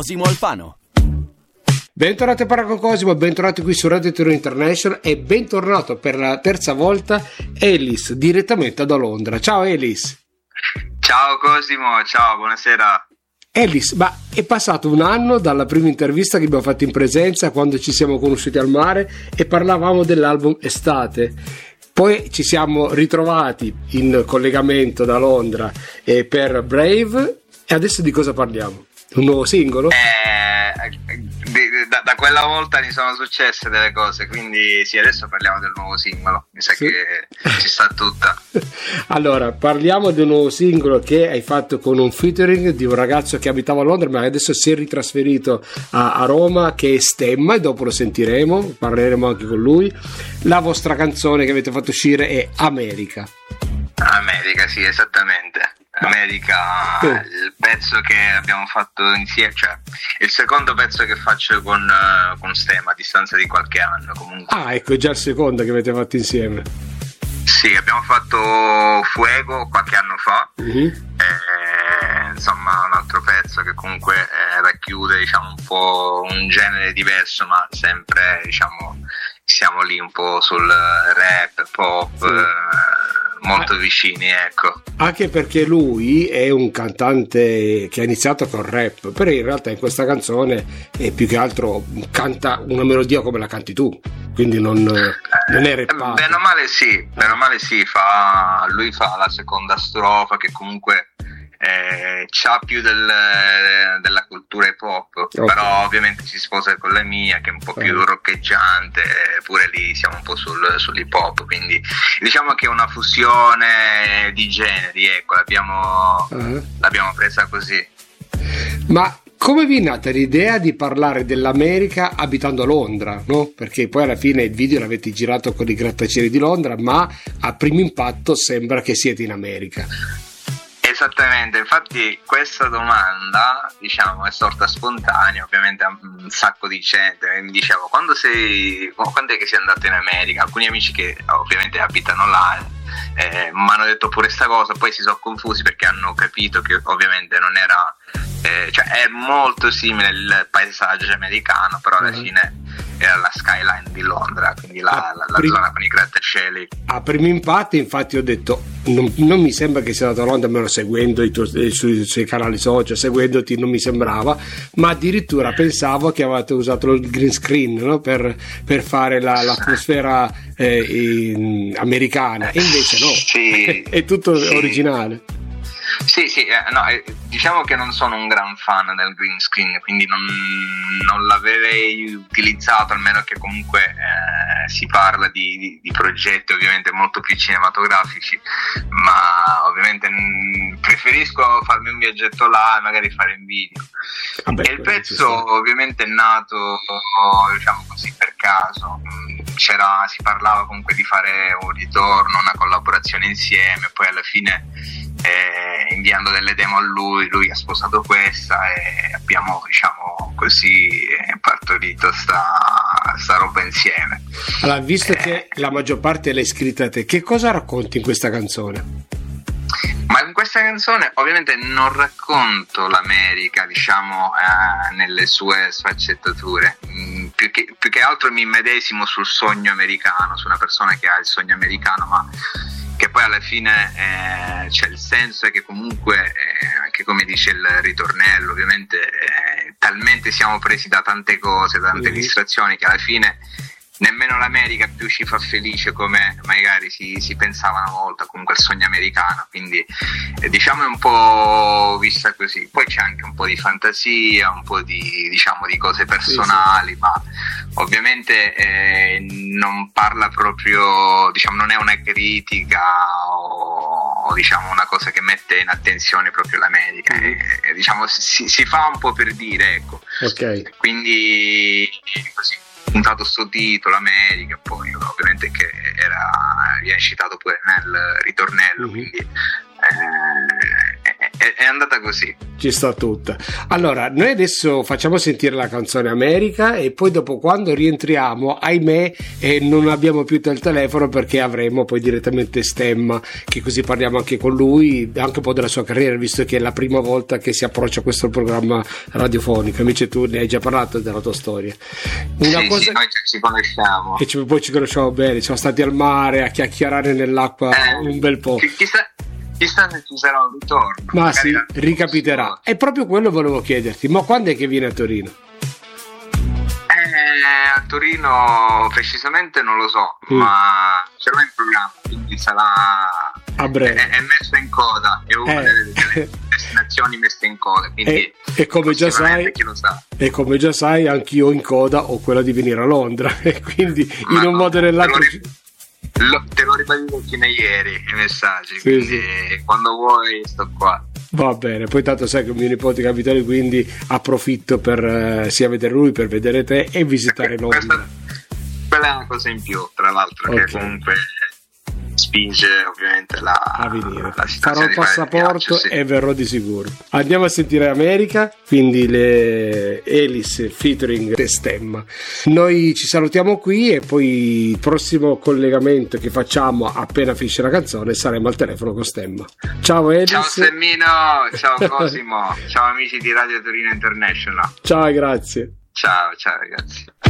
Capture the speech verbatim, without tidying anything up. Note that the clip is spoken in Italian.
Cosimo Alfano. Bentornati a Parla con Cosimo, bentornati qui su Radio Torino International e bentornato per la terza volta Ellis, direttamente da Londra. Ciao Ellis. Ciao Cosimo, ciao, buonasera. Ellis, ma è passato un anno dalla prima intervista che abbiamo fatto in presenza, quando ci siamo conosciuti al mare e parlavamo dell'album Estate. Poi ci siamo ritrovati in collegamento da Londra eh, per Brave, e adesso di cosa parliamo? Un nuovo singolo? Eh, da, da quella volta mi sono successe delle cose, quindi sì, adesso parliamo del nuovo singolo, mi sa sì. Che ci sta tutta. Allora, parliamo del nuovo singolo che hai fatto con un featuring di un ragazzo che abitava a Londra ma adesso si è ritrasferito a, a Roma, che è Stemma, e dopo lo sentiremo, parleremo anche con lui. La vostra canzone che avete fatto uscire è America. America, sì, esattamente. America, sì. Il pezzo che abbiamo fatto insieme, cioè il secondo pezzo che faccio con, uh, con Stemma a distanza di qualche anno comunque. Ah, ecco, già il secondo che avete fatto insieme. Sì, abbiamo fatto Fuego qualche anno fa, uh-huh. e, insomma un altro pezzo che comunque eh, racchiude, diciamo, un po' un genere diverso, ma sempre, diciamo, siamo lì un po' sul rap, pop, sì. eh, molto vicini, ecco. Anche perché lui è un cantante che ha iniziato con rap, però in realtà in questa canzone è più che altro canta una melodia come la canti tu, quindi non, non è rappato. Bene o male sì, bene o male sì, fa, lui fa la seconda strofa che comunque eh, c'ha più del, della cultura hip hop, okay. Però ovviamente si sposa con la mia che è un po' più uh-huh. roccheggiante, pure lì siamo un po' sul, sull'hip hop, quindi diciamo che è una fusione di generi, ecco, l'abbiamo, uh-huh. l'abbiamo presa così. Ma come vi è nata l'idea di parlare dell'America abitando a Londra, no? Perché poi alla fine il video l'avete girato con i grattacieli di Londra, ma a primo impatto sembra che siete in America. Esattamente, infatti questa domanda, diciamo, è sorta spontanea, ovviamente a un sacco di gente mi diceva quando sei, quando è che sei andato in America? Alcuni amici che ovviamente abitano là eh, mi hanno detto pure sta cosa, poi si sono confusi perché hanno capito che ovviamente non era, eh, cioè è molto simile il paesaggio americano, però alla uh-huh. fine era la skyline di Londra, quindi la, la, la prim- zona con i grattacieli. A primo impatto infatti ho detto non, non mi sembra che sia andato a Londra, almeno seguendo i tuoi, sui, sui canali social, seguendoti non mi sembrava, ma addirittura pensavo che avevate usato il green screen, no? per, per fare la, l'atmosfera eh, in, americana, e invece no, sì, è tutto sì. originale. Sì, sì, eh, no, eh, diciamo che non sono un gran fan del green screen, quindi non, non l'avrei utilizzato, almeno che comunque eh, si parla di, di, di progetti ovviamente molto più cinematografici, ma ovviamente mh, preferisco farmi un viaggetto là e magari fare un video. Vabbè, e il pezzo ovviamente è nato, diciamo così, per caso. C'era, si parlava comunque di fare un ritorno, una collaborazione insieme, poi alla fine eh, inviando delle demo a lui, lui ha sposato questa e abbiamo, diciamo così, partorito sta, sta roba insieme. Allora, visto eh, che la maggior parte l'hai scritta te, che cosa racconti in questa canzone? Ma in questa canzone ovviamente non racconto l'America, diciamo, eh, nelle sue sfaccettature, mm, più, che, più che altro mi immedesimo sul sogno americano, su una persona che ha il sogno americano, ma che poi alla fine eh, c'è il senso è che comunque, eh, anche come dice il ritornello, ovviamente eh, talmente siamo presi da tante cose, da tante mm-hmm. distrazioni, che alla fine nemmeno l'America più ci fa felice come magari si, si pensava una volta, comunque il sogno americano, quindi eh, diciamo è un po' vista così. Poi c'è anche un po' di fantasia, un po' di, diciamo, di cose personali, sì, sì. Ma ovviamente eh, non parla proprio, diciamo, non è una critica o, o diciamo una cosa che mette in attenzione proprio l'America, mm. e, e, diciamo si, si fa un po' per dire, ecco. Okay. Quindi così puntato sto titolo America, poi ovviamente che era viene citato pure nel ritornello, mm-hmm. quindi è, è, è andata così. Ci sta tutta. Allora, noi adesso facciamo sentire la canzone America e poi dopo, quando rientriamo, ahimè, eh, non abbiamo più il telefono, perché avremo poi direttamente Stemma, che così parliamo anche con lui, anche un po' della sua carriera, visto che è la prima volta che si approccia a questo programma radiofonico. Invece tu ne hai già parlato della tua storia. Una sì, cosa... sì, noi ci conosciamo. E ci, poi ci conosciamo bene, siamo stati al mare a chiacchierare nell'acqua eh, un bel po'. Chissà, chissà se ci sarà un ritorno. Ma magari sì, ricapiterà. E proprio quello volevo chiederti, ma quando è che viene a Torino? Eh, a Torino precisamente non lo so, mm. ma ce l'ho in programma, quindi sarà a breve. È, è messo in coda, è una eh. delle, delle destinazioni messe in coda, quindi e, e come già sai, chi lo sa. E come già sai, anch'io in coda ho quella di venire a Londra, e quindi ma in un no, modo o nell'altro te lo, lo, te l'ho ribadito fino a ieri i messaggi, sì, quindi sì. Quando vuoi sto qua. Va bene, poi tanto sai che mio nipote capitale, quindi approfitto per eh, sia vedere lui, per vedere te e visitare Londra. Questa, quella è una cosa in più, tra l'altro, okay. Che comunque spinge ovviamente la, a venire. La Farò il passaporto viaggio, sì. E verrò di sicuro. Andiamo a sentire America, quindi le Elis featuring Stemma. Noi ci salutiamo qui e poi il prossimo collegamento che facciamo appena finisce la canzone saremo al telefono con Stemma. Ciao Elis. Ciao Stemmino, ciao Cosimo, ciao amici di Radio Torino International. Ciao e grazie. Ciao, ciao ragazzi.